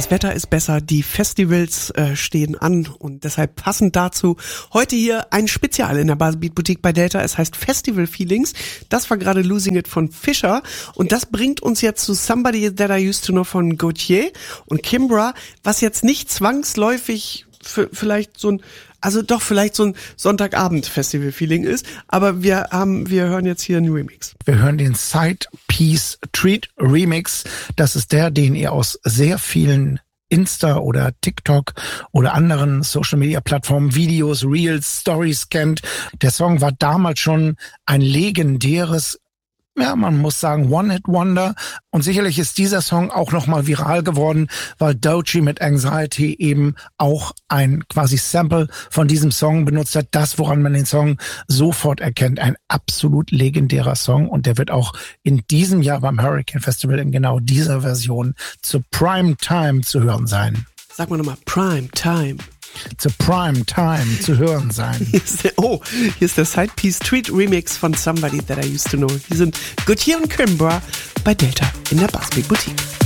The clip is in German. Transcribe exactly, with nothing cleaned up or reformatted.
Das Wetter ist besser, die Festivals äh, stehen an und deshalb passend dazu heute hier ein Spezial in der Buzzbeat Boutique bei Delta. Es heißt Festival Feelings. Das war gerade Losing It von Fischer und das bringt uns jetzt zu Somebody That I Used to Know von Gautier und Kimbra, was jetzt nicht zwangsläufig für vielleicht so ein, also doch vielleicht so ein Sonntagabend-Festival-Feeling ist, aber wir haben, wir hören jetzt hier einen Remix. Wir hören den Side Piece Treat Remix. Das ist der, den ihr aus sehr vielen Insta oder TikTok oder anderen Social-Media-Plattformen, Videos, Reels, Stories kennt. Der Song war damals schon ein legendäres, ja, man muss sagen, One-Hit-Wonder. Und sicherlich ist dieser Song auch nochmal viral geworden, weil Doechii mit Anxiety eben auch ein quasi Sample von diesem Song benutzt hat. Das, woran man den Song sofort erkennt. Ein absolut legendärer Song. Und der wird auch in diesem Jahr beim Hurricane Festival in genau dieser Version zur Prime Time zu hören sein. Sag mal nochmal, Prime Time. Zur Prime Time zu hören sein. Hier ist der, oh, hier ist der Side Piece Treat Remix von Somebody That I Used to Know. Hier sind Gautier und Kimbra bei Delta in der Buzzbeat Boutique.